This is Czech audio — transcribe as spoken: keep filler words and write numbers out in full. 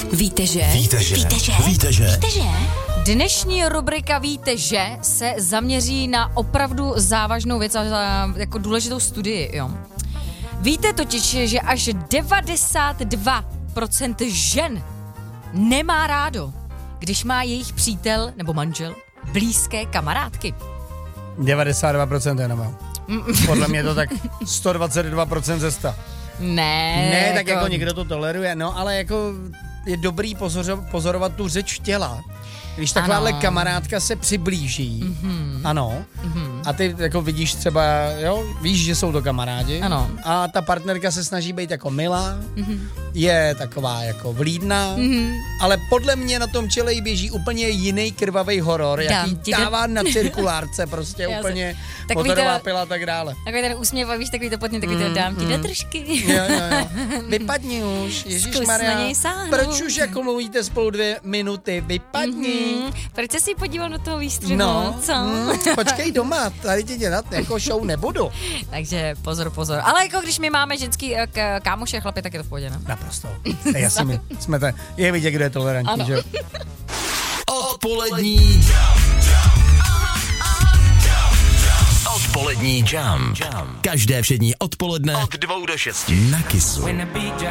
Víte, že? Víte, že? Víte, že? Víte, že? Víte, že? Dnešní rubrika Víte, že se zaměří na opravdu závažnou věc a za jako důležitou studii, jo. Víte totiž, že až devadesát dva procent žen nemá rádo, když má jejich přítel nebo manžel blízké kamarádky. devadesát dva procent jenom. Podle mě to tak sto dvacet dva procent ze sta. Ne. Ne, tak jako někdo to toleruje, no ale jako je dobrý pozor, pozorovat tu řeč těla. Když takováhle Ano. kamarádka se přiblíží, Mhm. ano, Mhm. a ty jako vidíš třeba, jo, víš, že jsou to kamarádi, Ano. a ta partnerka se snaží být jako milá, Mhm. je taková jako vlídná, Mhm. ale podle mě na tom čele jí běží úplně jiný krvavý horor, Dám jaký ti dává na cirkulárce, prostě Já úplně Takový motorová to- pila a tak dále. Takový ten úsměv, a víš, takový to potně, takový to dám ti do trošky. Jo, jo, jo. Vypadni už, ježišmarja. na něj sáhnout. Proč už jako mluvíte spolu dvě minuty? Vypadni. Mhm. Proč jsi si podíval do toho výstřihu, No, co? mm, počkej doma, tady ti dělat jako show nebudu. Takže pozor, pozor. Ale jako když my máme ženský eh, k- kámoše chlapy, tak je to v pohodě, ne? Naprosto. Já si my, jsme tady, je vidět, kdo je tolerantní, Ano. že jo? Odpolední Odpolední jam. Každé všední odpoledne od dvou do šesti na Kissu.